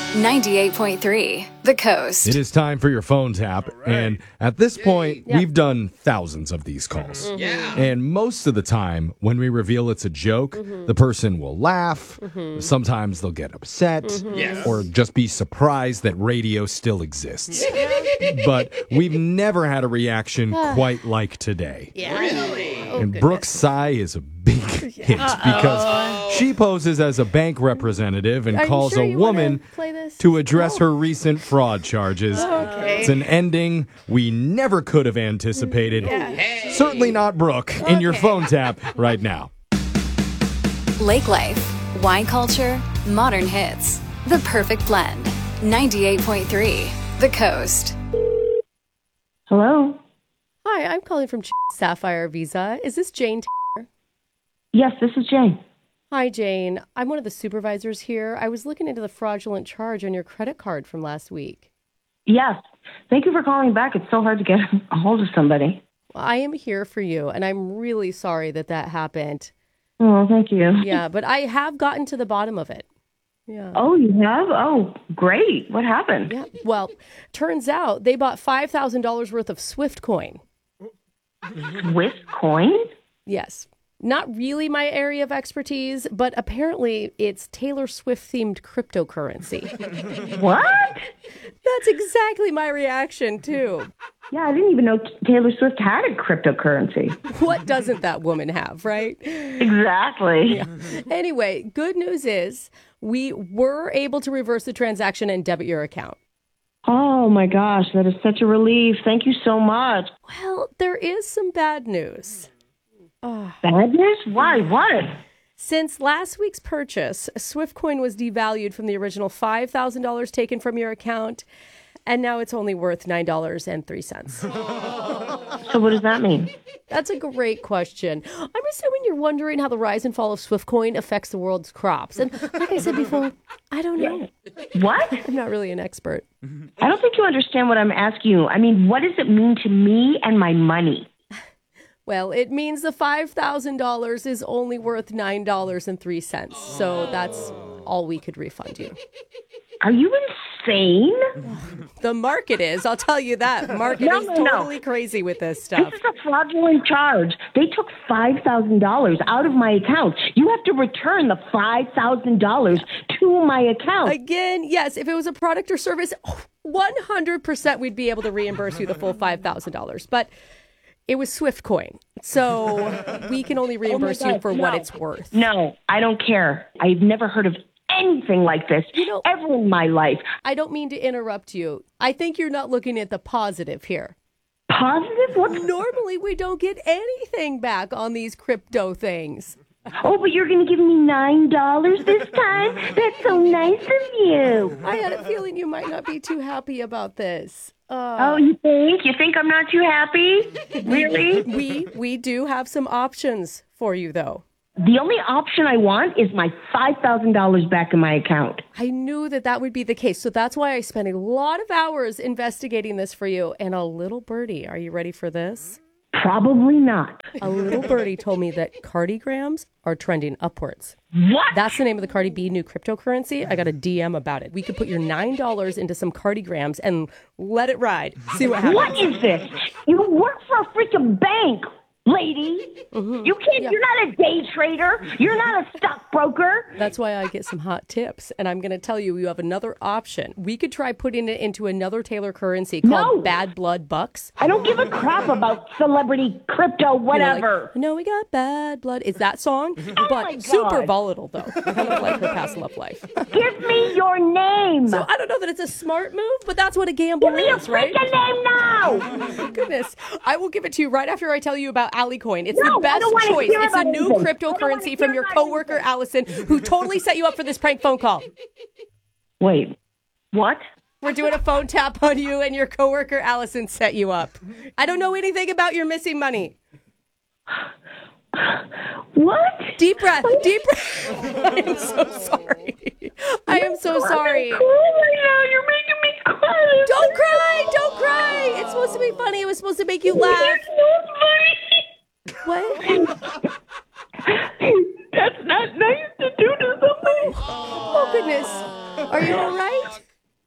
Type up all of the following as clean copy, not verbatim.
98.3 The Coast. It is time for your phone tap. Right. And at this point, we've done thousands of these calls. Mm-hmm. Yeah. And most of the time, when we reveal it's a joke, the person will laugh. Sometimes they'll get upset or just be surprised that radio still exists. But we've never had a reaction quite like today. Yeah. Really? And Brooke's sigh is a big hit because she poses as a bank representative and calls a woman to address her recent fraud charges. It's an ending we never could have anticipated. Certainly not Brooke in your phone tap right now. Lake life, wine culture, modern hits. The perfect blend. 98.3 The Coast. Hello? Hi, I'm calling from Sapphire Visa. Is this Jane Taylor? Yes, this is Jane. Hi, Jane. I'm one of the supervisors here. I was looking into the fraudulent charge on your credit card from last week. Yes. Thank you for calling back. It's so hard to get a hold of somebody. Well, I am here for you, and I'm really sorry that happened. Oh, thank you. Yeah, but I have gotten to the bottom of it. Yeah. Oh, you have? Oh, great. What happened? Yeah. Well, turns out they bought $5,000 worth of Swift coin. Swift coin? Yes. Not really my area of expertise, but apparently it's Taylor Swift-themed cryptocurrency. What? That's exactly my reaction, too. Yeah, I didn't even know Taylor Swift had a cryptocurrency. What doesn't that woman have, right? Exactly. Yeah. Anyway, good news is we were able to reverse the transaction and debit your account. Oh, my gosh. That is such a relief. Thank you so much. Well, there is some bad news. Bad news? Why? What? Since last week's purchase, Swiftcoin was devalued from the original $5,000 taken from your account, and now it's only worth $9.03. So what does that mean? That's a great question. I'm assuming you're wondering how the rise and fall of Swiftcoin affects the world's crops. And like I said before, I don't know. What? I'm not really an expert. I don't think you understand what I'm asking you. I mean, what does it mean to me and my money? Well, it means the $5,000 is only worth $9.03. So that's all we could refund you. Are you insane? The market is. I'll tell you that. The market is totally crazy with this stuff. This is a fraudulent charge. They took $5,000 out of my account. You have to return the $5,000 to my account. Again, yes, if it was a product or service, 100% we'd be able to reimburse you the full $5,000. But it was Swiftcoin, so we can only reimburse you for what it's worth. No, I don't care. I've never heard of anything like this ever in my life. I don't mean to interrupt you. I think you're not looking at the positive here. Positive? What? Normally, we don't get anything back on these crypto things. Oh, but you're going to give me $9 this time? That's so nice of you. I had a feeling you might not be too happy about this. Oh, you think? You think I'm not too happy? Really? We do have some options for you, though. The only option I want is my $5,000 back in my account. I knew that would be the case, so that's why I spent a lot of hours investigating this for you. And a little birdie, are you ready for this? Probably not. A little birdie told me that cardigrams are trending upwards. What? That's the name of the Cardi B new cryptocurrency. I got a DM about it. We could put your $9 into some cardigrams and let it ride. See what happens. What is this? You work for a freaking bank, lady. You can't. Yeah. You're not a day trader. You're not a stockbroker. That's why I get some hot tips. And I'm going to tell you, you have another option. We could try putting it into another Taylor currency called Bad Blood Bucks. I don't give a crap about celebrity crypto, whatever. Like, no, we got bad blood. It's that song, my but God. super volatile, though. Kind of like her past love life. Give me your name. So I don't know that it's a smart move, but that's what a gamble Give me your is, right? freaking name now. Goodness. I will give it to you right after I tell you about Alicoin. It's No, the I best don't wanna choice. hear It's a about new anything. cryptocurrency from your coworker, Allison, who totally set you up for this prank phone call. Wait, what? We're doing a phone tap on you, and your coworker, Allison, set you up. I don't know anything about your missing money. What? Deep breath. Deep breath. I am so sorry. I am so sorry. I'm cool right now. You're making me cry. Don't cry. Don't cry. It's supposed to be funny. It was supposed to make you laugh. It's not funny. What? That's not nice to do to somebody. Oh, goodness. Are you all right?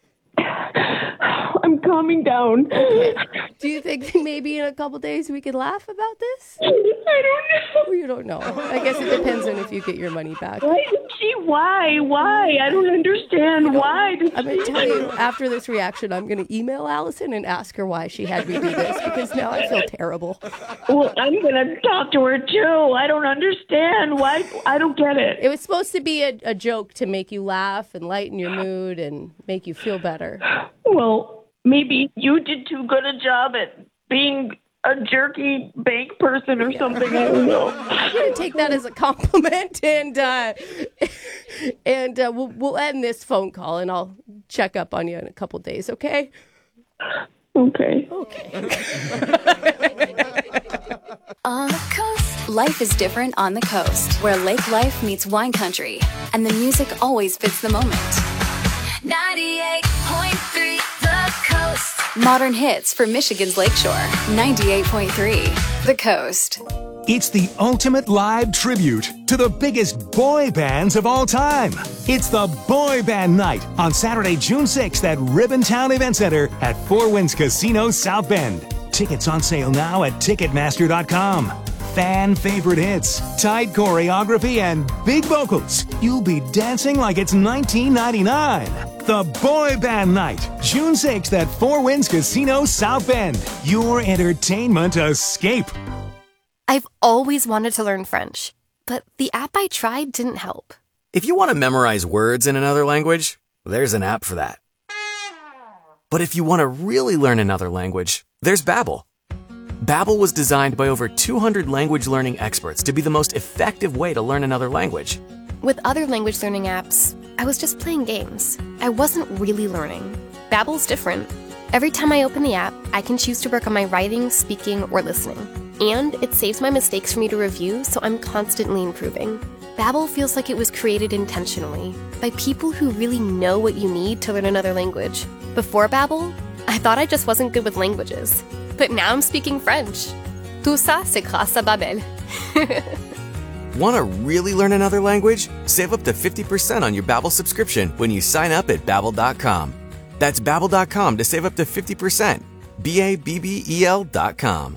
I'm calming down. Okay. Do you think maybe in a couple days we could laugh about this? I don't know. You don't know. I guess it depends on if you get your money back. Why? Why? I don't understand. Why? I'm going to tell you, after this reaction, I'm going to email Allison and ask her why she had me do this, because now I feel terrible. Well, I'm going to talk to her, too. I don't understand. Why? I don't get it. It was supposed to be a joke to make you laugh and lighten your mood and make you feel better. Well, maybe you did too good a job at being a jerky bank person or something. I don't know. I'm going to take that as a compliment, and we'll end this phone call, and I'll check up on you in a couple days, okay? Okay. On the coast. Life is different on the coast, where lake life meets wine country, and the music always fits the moment. 98.3 The Coast. Modern hits for Michigan's Lakeshore. 98.3 The Coast. It's the ultimate live tribute to the biggest boy bands of all time. It's the Boy Band Night on Saturday, June 6th at Ribbontown Event Center at Four Winds Casino, South Bend. Tickets on sale now at Ticketmaster.com. Fan favorite hits, tight choreography, and big vocals. You'll be dancing like it's 1999. The Boy Band Night, June 6th at Four Winds Casino, South Bend. Your entertainment escape. I've always wanted to learn French, but the app I tried didn't help. If you want to memorize words in another language, there's an app for that. But if you want to really learn another language, there's Babbel. Babbel was designed by over 200 language learning experts to be the most effective way to learn another language. With other language learning apps, I was just playing games. I wasn't really learning. Babbel's different. Every time I open the app, I can choose to work on my writing, speaking, or listening. And it saves my mistakes for me to review, so I'm constantly improving. Babbel feels like it was created intentionally by people who really know what you need to learn another language. Before Babbel, I thought I just wasn't good with languages. But now I'm speaking French. Tout ça, c'est grâce à Babbel. Want to really learn another language? Save up to 50% on your Babbel subscription when you sign up at Babbel.com. That's Babbel.com to save up to 50%. Babbel.com.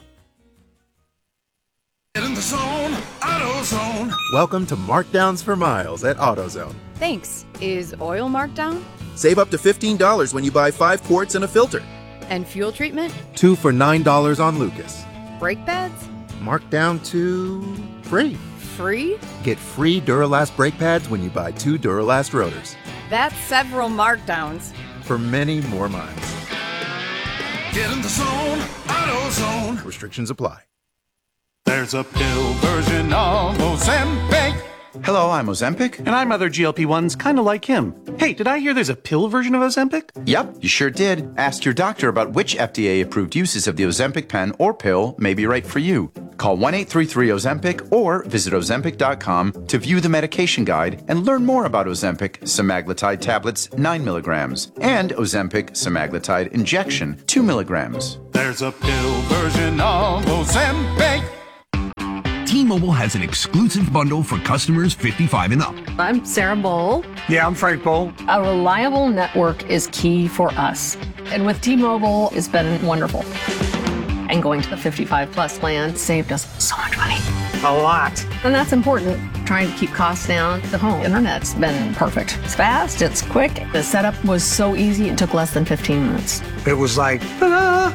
Get in the zone, AutoZone. Welcome to Markdowns for Miles at AutoZone. Thanks. Is oil marked down? Save up to $15 when you buy 5 quarts and a filter. And fuel treatment? 2 for $9 on Lucas. Brake pads? Marked down to free. Free? Get free Duralast brake pads when you buy 2 Duralast rotors. That's several markdowns. For many more miles. Get in the zone, AutoZone. Restrictions apply. There's a pill version of Ozempic. Hello, I'm Ozempic. And I'm other GLP-1s kind of like him. Hey, did I hear there's a pill version of Ozempic? Yep, you sure did. Ask your doctor about which FDA-approved uses of the Ozempic pen or pill may be right for you. Call 1-833-OZEMPIC or visit Ozempic.com to view the medication guide and learn more about Ozempic semaglutide tablets 9 milligrams and Ozempic semaglutide injection 2 milligrams. There's a pill version of Ozempic. T-Mobile has an exclusive bundle for customers 55 and up. I'm Sarah Bowl. Yeah, I'm Frank Bowl. A reliable network is key for us. And with T-Mobile, it's been wonderful. And going to the 55 plus plan saved us so much money. A lot. And that's important. Trying to keep costs down. The home internet's been perfect. It's fast, it's quick. The setup was so easy, it took less than 15 minutes. It was like, ta-da!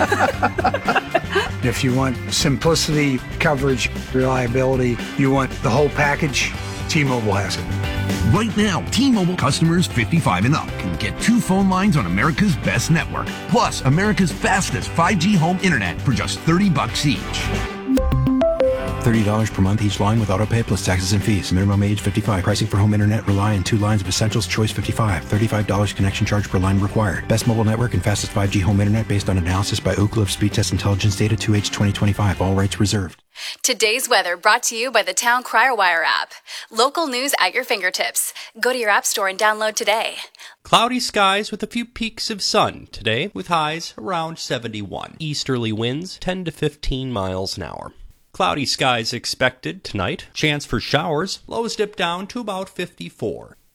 If you want simplicity, coverage, reliability, you want the whole package, T-Mobile has it. Right now, T-Mobile customers 55 and up can get 2 phone lines on America's best network, plus America's fastest 5G home internet for just $30 each. $30 per month each line with autopay plus taxes and fees. Minimum age 55. Pricing for home internet rely on 2 lines of Essentials Choice 55. $35 connection charge per line required. Best mobile network and fastest 5G home internet based on analysis by Ookla of Speed Test Intelligence data 2H 2025. All rights reserved. Today's weather brought to you by the Town Crier Wire app. Local news at your fingertips. Go to your app store and download today. Cloudy skies with a few peaks of sun today with highs around 71. Easterly winds 10 to 15 miles an hour. Cloudy skies expected tonight. Chance for showers. Lows dip down to about 54.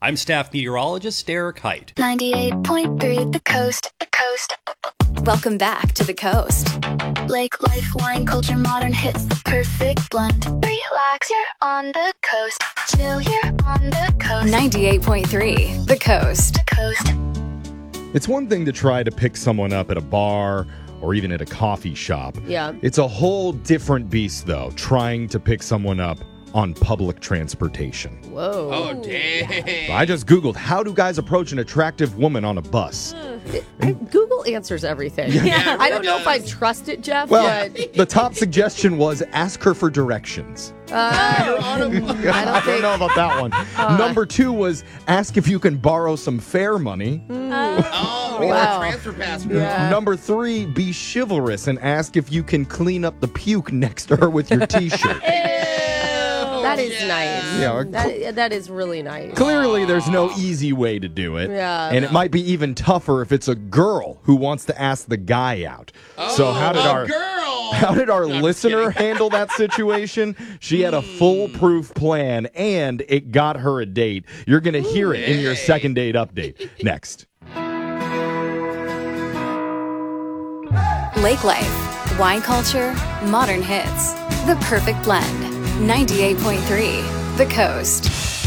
I'm staff meteorologist Derek Height. 98.3 The Coast. The Coast. Welcome back to The Coast. Lake life, wine culture, modern hits, the perfect blend. Relax, you're on the coast. Chill, you're on the coast. 98.3 The Coast. The Coast. It's one thing to try to pick someone up at a bar or even at a coffee shop. Yeah. It's a whole different beast, though, trying to pick someone up on public transportation. Whoa. Oh, dang. I just Googled, how do guys approach an attractive woman on a bus? Google answers everything. Yeah, I don't know if I trust it, Jeff, Well, but... the top suggestion was ask her for directions. I don't know about that one. Number 2 was ask if you can borrow some fare money. Oh, we got a transfer pass. Yeah. Number 3, be chivalrous and ask if you can clean up the puke next to her with your t-shirt. That is nice. Yeah, that is really nice. Clearly, there's no easy way to do it. Yeah. And it might be even tougher if it's a girl who wants to ask the guy out. So how did our listener handle that situation? She had a foolproof plan, and it got her a date. You're going to hear it in your second date update next. Lake life, wine culture, modern hits. The perfect blend. 98.3 The Coast.